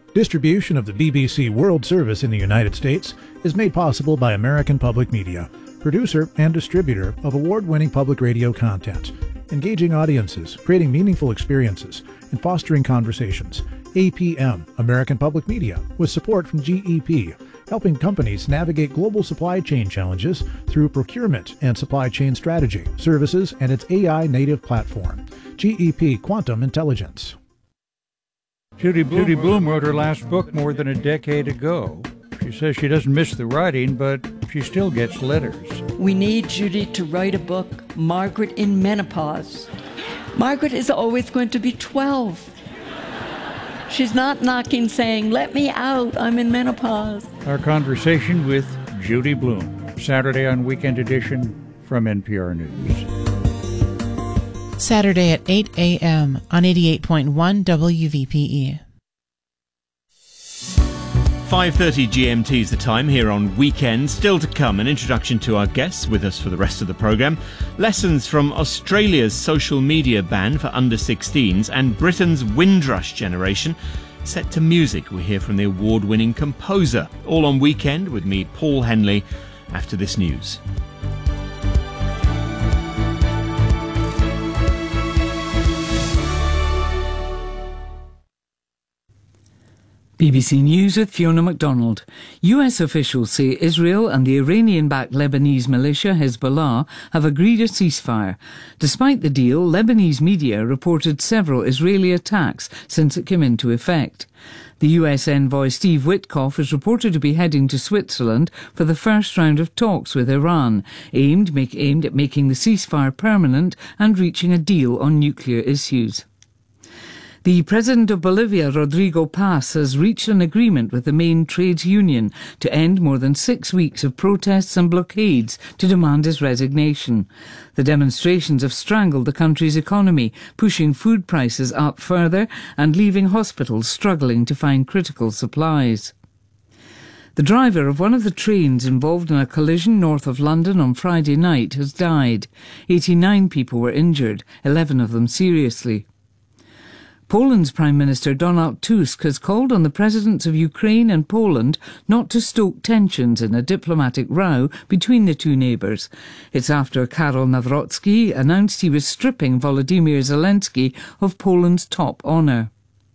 Distribution of the BBC World Service in the United States is made possible by American Public Media, producer and distributor of award-winning public radio content, engaging audiences, creating meaningful experiences, and fostering conversations. APM, American Public Media, with support from GEP, helping companies navigate global supply chain challenges through procurement and supply chain strategy, services, and its AI-native platform. GEP Quantum Intelligence. Judy Blume wrote her last book more than a decade ago. She says she doesn't miss the writing, but she still gets letters. We need Judy to write a book, Margaret in Menopause. Margaret is always going to be 12. She's not knocking saying, let me out, I'm in menopause. Our conversation with Judy Blume, Saturday on Weekend Edition from NPR News. Saturday at 8 a.m. on 88.1 WVPE. 5:30 GMT is the time here on Weekend. Still to come, an introduction to our guests with us for the rest of the programme, lessons from Australia's social media ban for under-16s, and Britain's Windrush generation set to music. We hear from the award-winning composer. All on Weekend with me, Paul Henley, after this news. BBC News with Fiona MacDonald. US officials say Israel and the Iranian-backed Lebanese militia Hezbollah have agreed a ceasefire. Despite the deal, Lebanese media reported several Israeli attacks since it came into effect. The US envoy Steve Witkoff is reported to be heading to Switzerland for the first round of talks with Iran, aimed at making the ceasefire permanent and reaching a deal on nuclear issues. The president of Bolivia, Rodrigo Paz, has reached an agreement with the main trades union to end more than 6 weeks of protests and blockades to demand his resignation. The demonstrations have strangled the country's economy, pushing food prices up further and leaving hospitals struggling to find critical supplies. The driver of one of the trains involved in a collision north of London on Friday night has died. 89 people were injured, 11 of them seriously. Poland's Prime Minister Donald Tusk has called on the presidents of Ukraine and Poland not to stoke tensions in a diplomatic row between the two neighbours. It's after Karol Nawrocki announced he was stripping Volodymyr Zelensky of Poland's top honour.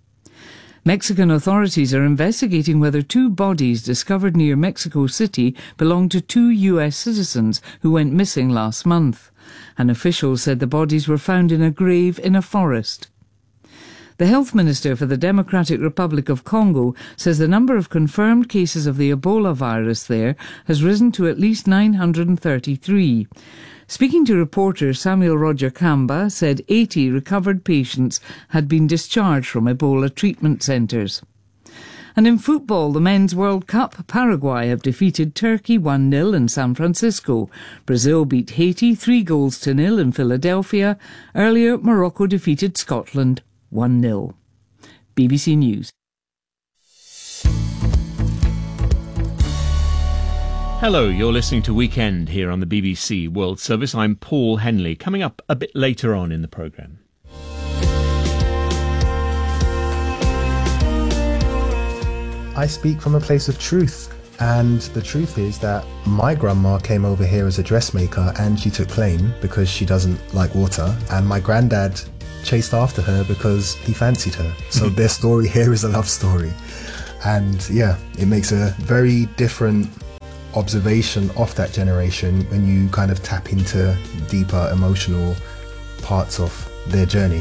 Mexican authorities are investigating whether two bodies discovered near Mexico City belong to two US citizens who went missing last month. An official said the bodies were found in a grave in a forest. The health minister for the Democratic Republic of Congo says the number of confirmed cases of the Ebola virus there has risen to at least 933. Speaking to reporters, Samuel Roger Kamba said 80 recovered patients had been discharged from Ebola treatment centres. And in football, the Men's World Cup, Paraguay have defeated Turkey 1-0 in San Francisco. Brazil beat Haiti 3-0 in Philadelphia. Earlier, Morocco defeated Scotland 1-0. BBC News. Hello, you're listening to Weekend here on the BBC World Service. I'm Paul Henley. Coming up a bit later on in the programme. I speak from a place of truth, and the truth is that my grandma came over here as a dressmaker and she took claim because she doesn't like water, and my granddad chased after her because he fancied her. So their story here is a love story. And yeah, it makes a very different observation of that generation when you kind of tap into deeper emotional parts of their journey.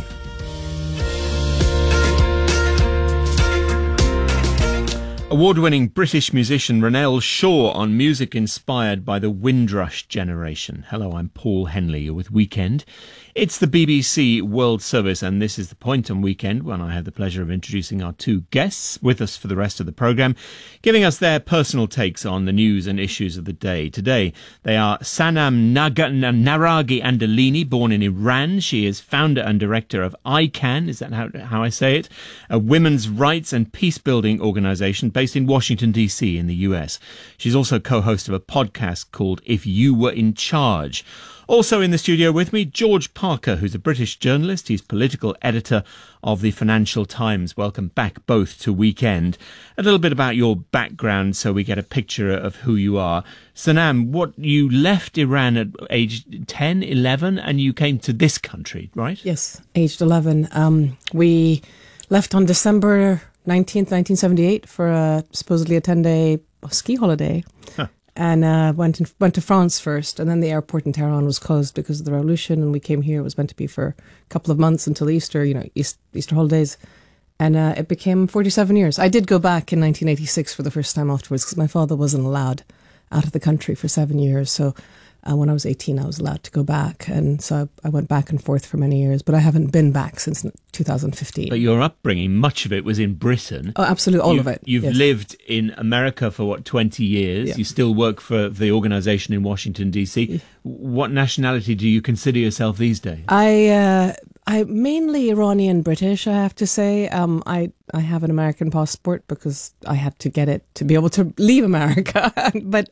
Award-winning British musician Ronelle Shaw on music inspired by the Windrush generation. Hello, I'm Paul Henley. You're with Weekend. It's the BBC World Service, and this is the point on Weekend when I have the pleasure of introducing our two guests with us for the rest of the programme, giving us their personal takes on the news and issues of the day. Today, they are Sanam Naragi Andolini, born in Iran. She is founder and director of ICAN, is that how I say it? A women's rights and peace-building organisation based in Washington, D.C. in the US. She's also co-host of a podcast called If You Were in Charge. Also in the studio with me, George Parker, who's a British journalist. He's political editor of the Financial Times. Welcome back both to Weekend. A little bit about your background so we get a picture of who you are. Sanam, you left Iran at age 10, 11, and you came to this country, right? Yes, aged 11. We left on December 19th, 1978 for supposedly a 10-day ski holiday. Huh. And went to France first, and then the airport in Tehran was closed because of the revolution, and we came here. It was meant to be for a couple of months until Easter, Easter holidays, and it became 47 years. I did go back in 1986 for the first time afterwards because my father wasn't allowed out of the country for 7 years. So when I was 18, I was allowed to go back, and so I went back and forth for many years, but I haven't been back since 2015. But your upbringing, much of it was in Britain. Oh, absolutely, all of it. You've lived in America for, 20 years? Yeah. You still work for the organisation in Washington, D.C. Yeah. What nationality do you consider yourself these days? I'm mainly Iranian British, I have to say. I have an American passport because I had to get it to be able to leave America. But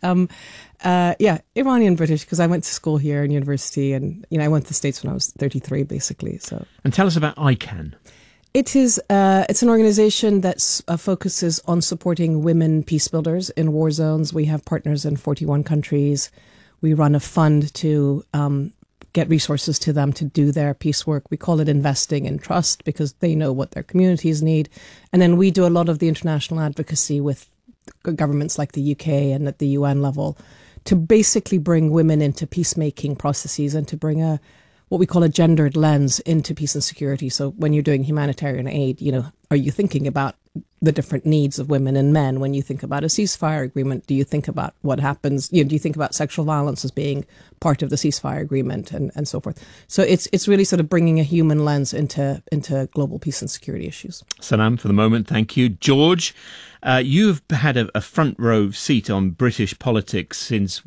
Iranian British because I went to school here in university, and I went to the States when I was 33, basically. So. And tell us about ICAN. It is. It's an organization that focuses on supporting women peace builders in war zones. We have partners in 41 countries. We run a fund to get resources to them to do their peace work. We call it investing in trust because they know what their communities need. And then we do a lot of the international advocacy with governments like the UK and at the UN level to basically bring women into peacemaking processes and to bring what we call a gendered lens into peace and security. So when you're doing humanitarian aid, are you thinking about the different needs of women and men? When you think about a ceasefire agreement, do you think about what happens? Do you think about sexual violence as being part of the ceasefire agreement and so forth? So it's really sort of bringing a human lens into global peace and security issues. Sanam, for the moment, thank you. George, you've had a front row seat on British politics since,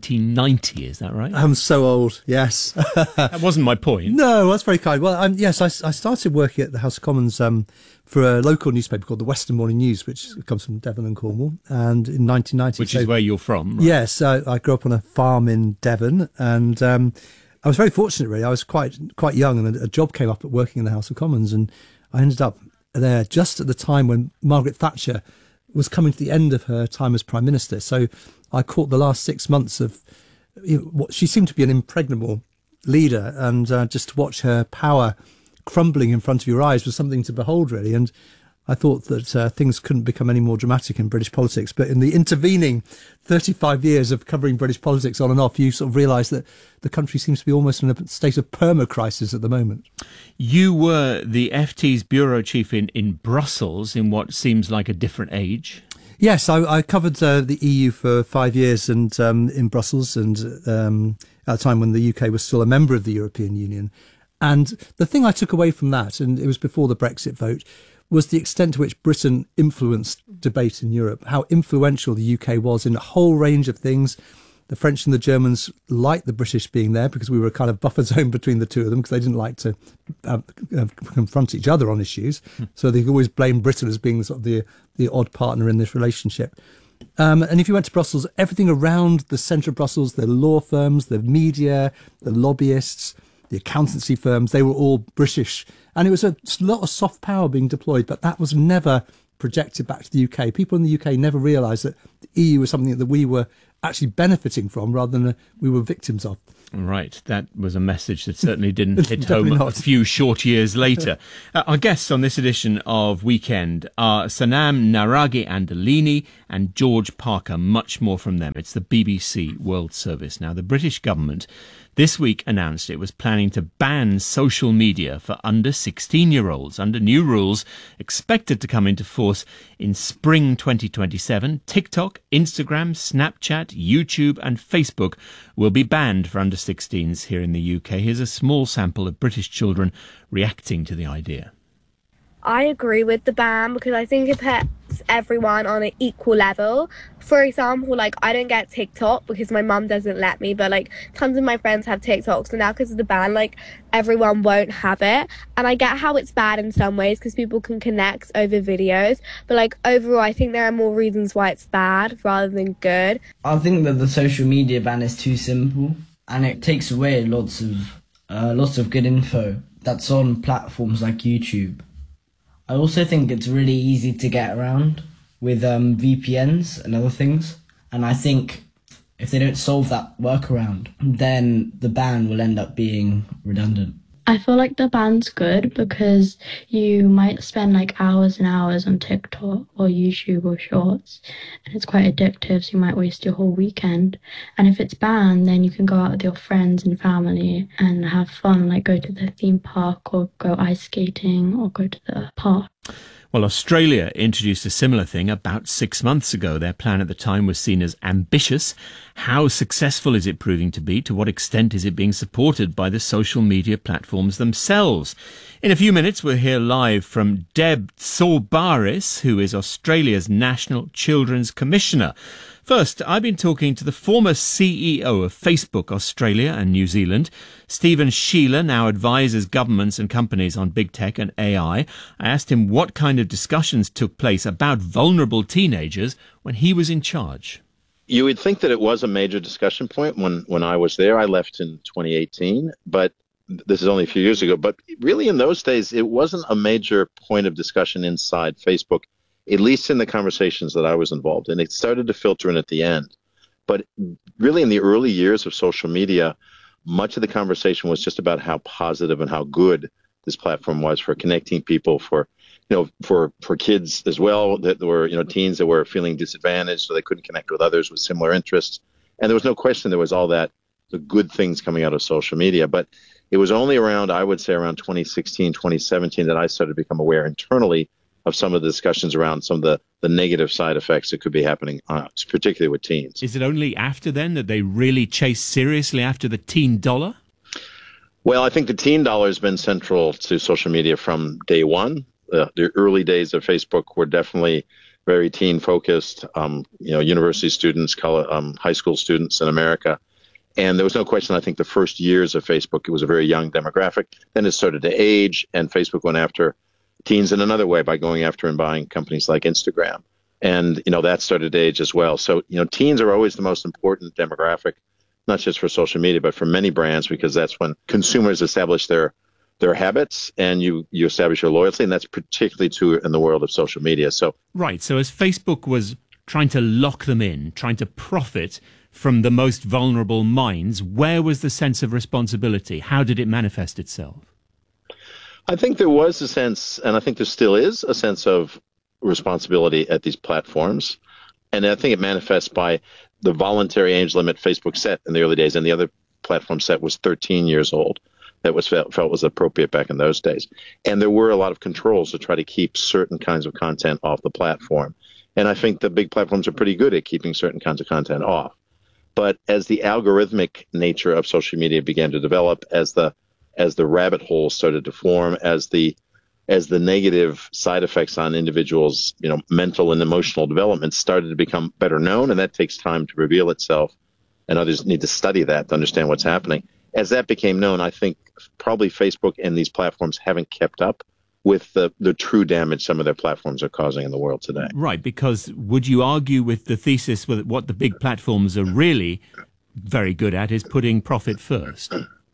1990, is that right? I'm so old, yes. That wasn't my point. No, that's very kind. Well, yes, I started working at the House of Commons for a local newspaper called the Western Morning News, which comes from Devon and Cornwall, and in 1990... Which is where you're from, right? Yes, I grew up on a farm in Devon, and I was very fortunate, really. I was quite young, and a job came up at working in the House of Commons, and I ended up there just at the time when Margaret Thatcher was coming to the end of her time as Prime Minister. So I caught the last 6 months of what she seemed to be an impregnable leader, and just to watch her power crumbling in front of your eyes was something to behold, really. And I thought that things couldn't become any more dramatic in British politics. But in the intervening 35 years of covering British politics on and off, you sort of realise that the country seems to be almost in a state of perma-crisis at the moment. You were the FT's bureau chief in Brussels in what seems like a different age. Yes, I covered the EU for 5 years and in Brussels, and at a time when the UK was still a member of the European Union. And the thing I took away from that, and it was before the Brexit vote, was the extent to which Britain influenced debate in Europe, how influential the UK was in a whole range of things. The French and the Germans liked the British being there because we were a kind of buffer zone between the two of them, because they didn't like to confront each other on issues. So they always blamed Britain as being sort of the odd partner in this relationship. And if you went to Brussels, everything around the centre of Brussels, the law firms, the media, the lobbyists, the accountancy firms, they were all British. And it was a lot of soft power being deployed, but that was never projected back to the UK. People in the UK never realised that the EU was something that we were actually benefiting from rather than we were victims of. Right, that was a message that certainly didn't hit home a few short years later. Our guests on this edition of Weekend are Sanam Naraghi-Anderlini and George Parker. Much more from them. It's the BBC World Service. Now, the British government this week announced it was planning to ban social media for under 16-year-olds under new rules expected to come into force in spring 2027. TikTok, Instagram, Snapchat, YouTube and Facebook will be banned for under 16s here in the UK. Here's a small sample of British children reacting to the idea. I agree with the ban because I think it puts everyone on an equal level. For example, I don't get TikTok because my mum doesn't let me, but tons of my friends have TikTok, so now because of the ban, everyone won't have it. And I get how it's bad in some ways because people can connect over videos, but overall I think there are more reasons why it's bad rather than good. I think that the social media ban is too simple. and it takes away lots of good info that's on platforms like YouTube. I also think it's really easy to get around with VPNs and other things, and I think if they don't solve that workaround, then the ban will end up being redundant. I feel like the ban's good because you might spend like hours and hours on TikTok or YouTube or Shorts, and it's quite addictive, so you might waste your whole weekend. And if it's banned, then you can go out with your friends and family and have fun, like go to the theme park or go ice skating or go to the park. Well, Australia introduced a similar thing about 6 months ago. Their plan at the time was seen as ambitious. How successful is it proving to be? To what extent is it being supported by the social media platforms themselves? In a few minutes, we'll hear live from Deb Sorbaris, who is Australia's National Children's Commissioner. First, I've been talking to the former CEO of Facebook Australia and New Zealand. Stephen Sheila now advises governments and companies on big tech and AI. I asked him what kind of discussions took place about vulnerable teenagers when he was in charge. You would think that it was a major discussion point when I was there. I left in 2018, but this is only a few years ago. But really in those days, it wasn't a major point of discussion inside Facebook, at least in the conversations that I was involved in. It started to filter in at the end. But really in the early years of social media, much of the conversation was just about how positive and how good this platform was for connecting people, for kids as well, that were, teens that were feeling disadvantaged, so they couldn't connect with others with similar interests. And there was no question there was all that, the good things coming out of social media. But it was only around 2016, 2017 that I started to become aware internally of some of the discussions around some of the negative side effects that could be happening, particularly with teens. Is it only after then that they really chased seriously after the teen dollar? Well, I think the teen dollar has been central to social media from day one. The early days of Facebook were definitely very teen-focused, university students, high school students in America. And there was no question, I think the first years of Facebook, it was a very young demographic. Then it started to age, and Facebook went after teens in another way by going after and buying companies like Instagram. And, that started to age as well. So, teens are always the most important demographic, not just for social media, but for many brands, because that's when consumers establish their habits and you establish your loyalty. And that's particularly true in the world of social media. So, right. So as Facebook was trying to lock them in, trying to profit from the most vulnerable minds, where was the sense of responsibility? How did it manifest itself? I think there was a sense, and I think there still is a sense of responsibility at these platforms. And I think it manifests by the voluntary age limit Facebook set in the early days, and the other platform set was 13 years old. That was felt was appropriate back in those days. And there were a lot of controls to try to keep certain kinds of content off the platform. And I think the big platforms are pretty good at keeping certain kinds of content off. But as the algorithmic nature of social media began to develop, as the rabbit holes started to form, as the negative side effects on individuals, mental and emotional development started to become better known, and that takes time to reveal itself, and others need to study that to understand what's happening. As that became known, I think probably Facebook and these platforms haven't kept up with the true damage some of their platforms are causing in the world today. Right, because would you argue with the thesis that what the big platforms are really very good at is putting profit first?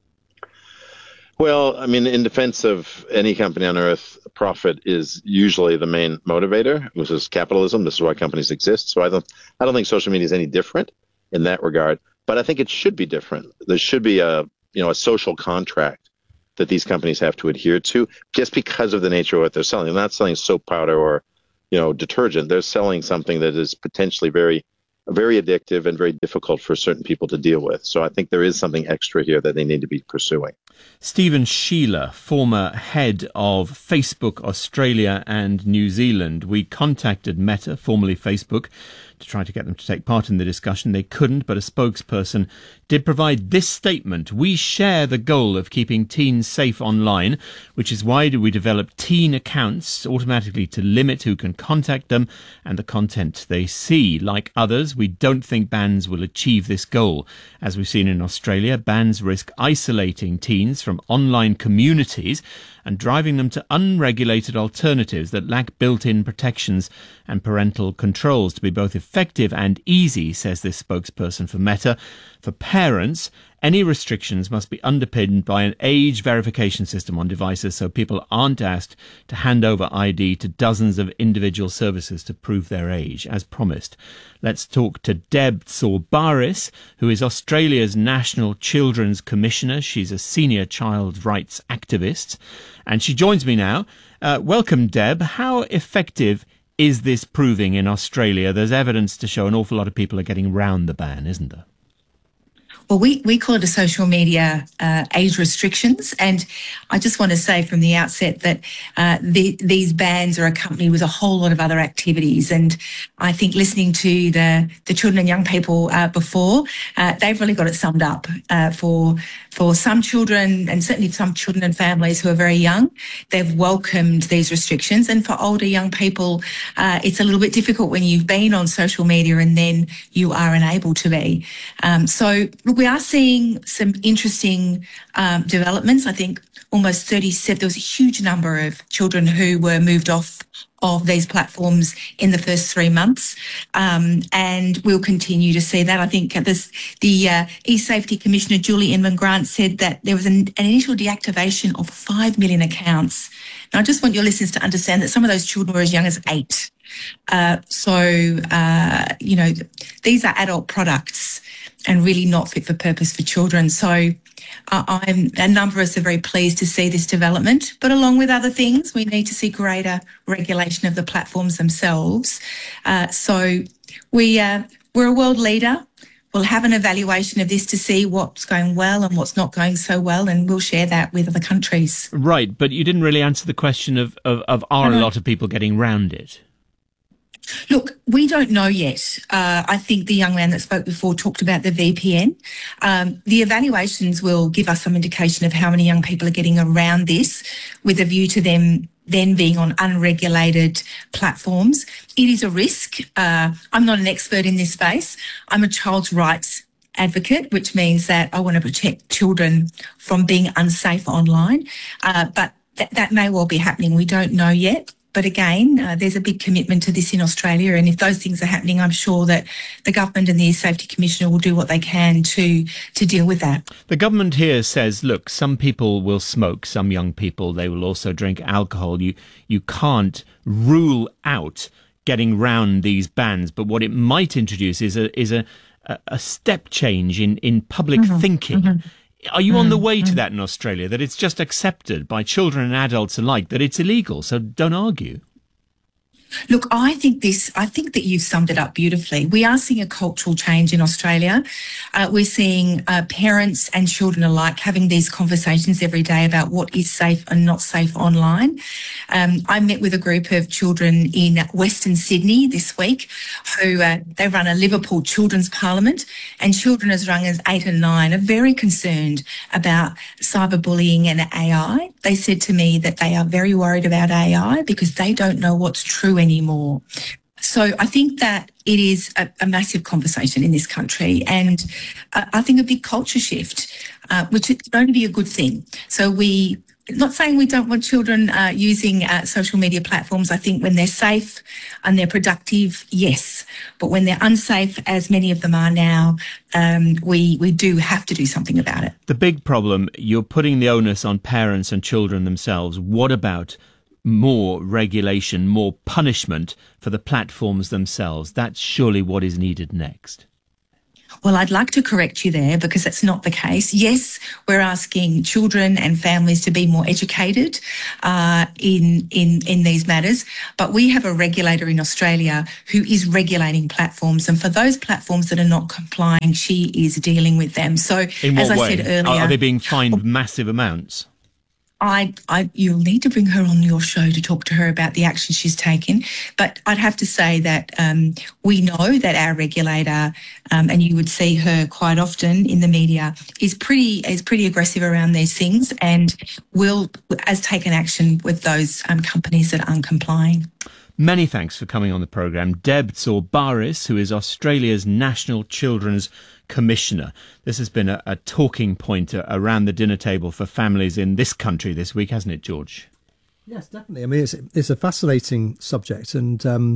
Well, I mean, in defense of any company on earth, profit is usually the main motivator. This is capitalism. This is why companies exist. So I don't think social media is any different in that regard. But I think it should be different. There should be a social contract that these companies have to adhere to, just because of the nature of what they're selling. They're not selling soap powder or detergent. They're selling something that is potentially very, very addictive and very difficult for certain people to deal with. So I think there is something extra here that they need to be pursuing. Stephen Sheila, former head of Facebook Australia and New Zealand. We contacted Meta, formerly Facebook, to try to get them to take part in the discussion. They couldn't, but a spokesperson did provide this statement. We share the goal of keeping teens safe online, which is why we developed teen accounts automatically to limit who can contact them and the content they see. Like others, we don't think bans will achieve this goal. As we've seen in Australia, bans risk isolating teens from online communities and driving them to unregulated alternatives that lack built-in protections and parental controls to be both effective and easy, says this spokesperson for Meta. For parents, any restrictions must be underpinned by an age verification system on devices so people aren't asked to hand over ID to dozens of individual services to prove their age, as promised. Let's talk to Deb Sorbaris, who is Australia's National Children's Commissioner. She's a senior child rights activist, and she joins me now. Welcome, Deb. How effective is this proving in Australia? There's evidence to show an awful lot of people are getting round the ban, isn't there? Well, we call it a social media age restrictions. And I just want to say from the outset that these bans are accompanied with a whole lot of other activities. And I think listening to the children and young people before, they've really got it summed up. For some children, and certainly some children and families who are very young, they've welcomed these restrictions. And for older young people, it's a little bit difficult when you've been on social media and then you are unable to be. So we are seeing some interesting developments. I think almost 37, there was a huge number of children who were moved off of these platforms in the first 3 months, and we'll continue to see that. I think the eSafety Commissioner, Julie Inman-Grant, said that there was an initial deactivation of 5 million accounts. And I just want your listeners to understand that some of those children were as young as 8. These are adult products and really not fit for purpose for children. So a number of us are very pleased to see this development, but along with other things, we need to see greater regulation of the platforms themselves. We're a world leader. We'll have an evaluation of this to see what's going well and what's not going so well, and we'll share that with other countries. Right, but you didn't really answer the question of are a lot of people getting round it? Look, we don't know yet. I think the young man that spoke before talked about the VPN. The evaluations will give us some indication of how many young people are getting around this with a view to them then being on unregulated platforms. It is a risk. I'm not an expert in this space. I'm a child's rights advocate, which means that I want to protect children from being unsafe online. But that may well be happening. We don't know yet. But again, there's a big commitment to this in Australia. And if those things are happening, I'm sure that the government and the eSafety Commissioner will do what they can to deal with that. The government here says, look, some people will smoke, some young people, they will also drink alcohol. You can't rule out getting round these bans. But what it might introduce is a step change in public thinking. Mm-hmm. Are you on the way to that in Australia, that it's just accepted by children and adults alike that it's illegal, so don't argue? Look, I think that you've summed it up beautifully. We are seeing a cultural change in Australia. We're seeing parents and children alike having these conversations every day about what is safe and not safe online. I met with a group of children in Western Sydney this week who they run a Liverpool Children's Parliament, and children as young as 8 and 9 are very concerned about cyberbullying and AI. They said to me that they are very worried about AI because they don't know what's true anymore. So I think that it is a massive conversation in this country, and I think a big culture shift, which is going to be a good thing. So not saying we don't want children using social media platforms. I think when they're safe and they're productive, yes. But when they're unsafe, as many of them are now, we do have to do something about it. The big problem, you're putting the onus on parents and children themselves. What about more regulation, more punishment for the platforms themselves? That's surely what is needed next. Well, I'd like to correct you there because that's not the case. Yes, we're asking children and families to be more educated in these matters, but we have a regulator in Australia who is regulating platforms, and for those platforms that are not complying, she is dealing with them. So, in what as way? I said earlier, Are they being fined massive amounts? You'll need to bring her on your show to talk to her about the action she's taken. But I'd have to say that we know that our regulator, and you would see her quite often in the media, is pretty aggressive around these things, and has taken action with those companies that are uncomplying. many thanks for coming on the programme. Deb Zorbaris, who is Australia's National Children's Commissioner. This has been a talking point around the dinner table for families in this country this week, hasn't it, George? Yes, definitely. I mean, it's a fascinating subject, and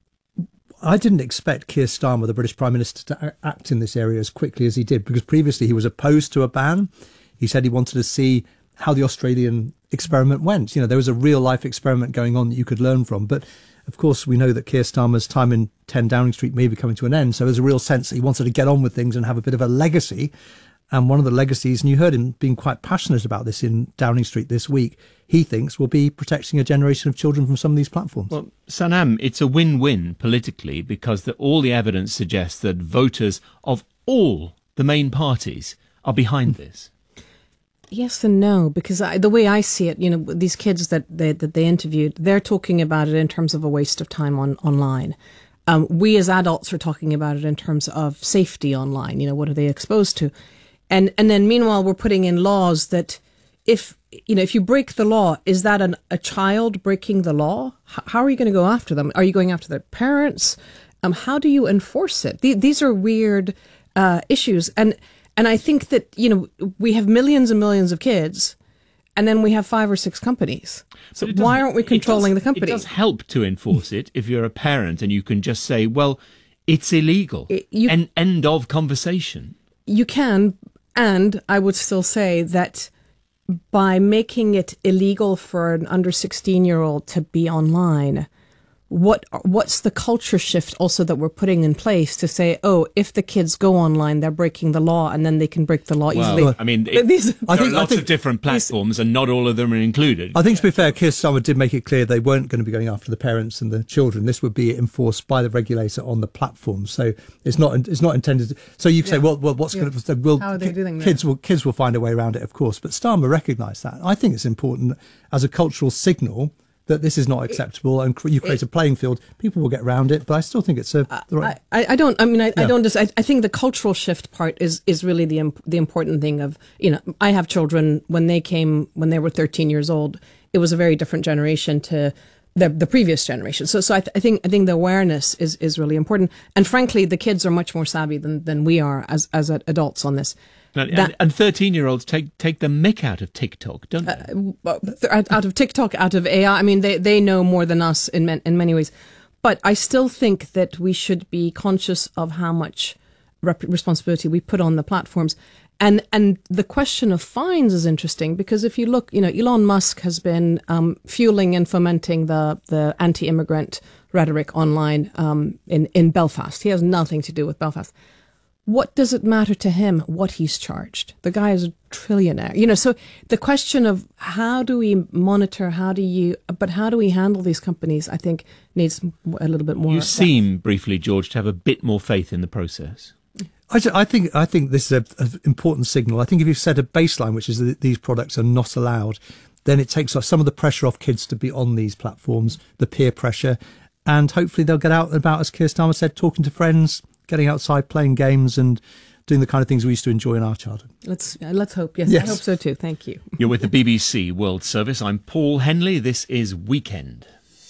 I didn't expect Keir Starmer, the British Prime Minister, to act in this area as quickly as he did, because previously he was opposed to a ban. He said he wanted to see how the Australian experiment went. You know, there was a real life experiment going on that you could learn from. But of course, we know that Keir Starmer's time in 10 Downing Street may be coming to an end. So there's a real sense that he wanted to get on with things and have a bit of a legacy. And one of the legacies, and you heard him being quite passionate about this in Downing Street this week, he thinks will be protecting a generation of children from some of these platforms. Well, Sanam, it's a win-win politically, because all the evidence suggests that voters of all the main parties are behind this. Yes and no, because the way I see it, you know, these kids that they interviewed, they're talking about it in terms of a waste of time online. We as adults are talking about it in terms of safety online. You know, what are they exposed to? And then meanwhile, we're putting in laws that if you break the law, is that a child breaking the law? How are you going to go after them? Are you going after their parents? How do you enforce it? These are weird issues. And I think that, you know, we have millions and millions of kids, and then we have 5 or 6 companies. So why aren't we controlling the company? It does help to enforce it if you're a parent and you can just say, well, it's illegal. End of conversation. You can, and I would still say that by making it illegal for an under 16-year-old to be online, what's the culture shift also that we're putting in place to say, oh, if the kids go online, they're breaking the law, and then they can break the law easily? Well, I mean, there are lots of different platforms, and not all of them are included. I think, to be fair, Keir Starmer did make it clear they weren't going to be going after the parents and the children. This would be enforced by the regulator on the platform. So it's not intended. So you can say, well, what's going to? Well, how are they doing that? Kids will find a way around it, of course. But Starmer recognised that. I think it's important as a cultural signal that this is not acceptable, and you create a playing field. People will get around it, but I still think it's the right. I think the cultural shift part is really the important thing. Of, you know, I have children. When they were 13 years old, it was a very different generation to the previous generation. So I think the awareness is really important. And frankly, the kids are much more savvy than we are as adults on this. And 13-year-olds take the mick out of TikTok, don't they? Out of TikTok, out of AI. I mean, they know more than us in many ways. But I still think that we should be conscious of how much responsibility we put on the platforms. And the question of fines is interesting, because if you look, you know, Elon Musk has been fueling and fomenting the anti-immigrant rhetoric online in Belfast. He has nothing to do with Belfast. What does it matter to him what he's charged? The guy is a trillionaire. You know, so the question of how do we monitor, how do we handle these companies, I think needs a little bit more. You seem, briefly, George, to have a bit more faith in the process. I think this is an important signal. I think if you set a baseline, which is that these products are not allowed, then it takes some of the pressure off kids to be on these platforms, the peer pressure, and hopefully they'll get out and about, as Keir Starmer said, talking to friends, getting outside, playing games, and doing the kind of things we used to enjoy in our childhood. Let's hope. Yes, I hope so too. Thank you. You're with the BBC World Service. I'm Paul Henley. This is Weekend.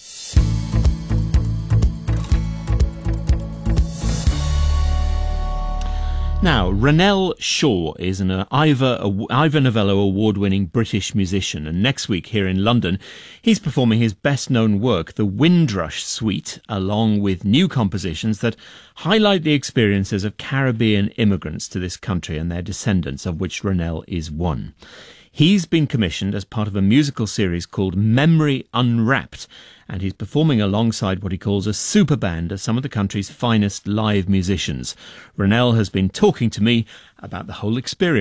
Now, Ronelle Shaw is an Ivor Novello award-winning British musician, and next week here in London, he's performing his best-known work, the Windrush Suite, along with new compositions that highlight the experiences of Caribbean immigrants to this country and their descendants, of which Ronelle is one. He's been commissioned as part of a musical series called Memory Unwrapped, and he's performing alongside what he calls a super band of some of the country's finest live musicians. Ronelle has been talking to me about the whole experience.